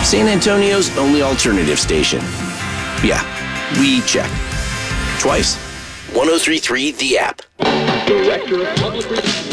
San Antonio's only alternative station. Yeah, we check. Twice. 103.3 The App. Director of Public Relations.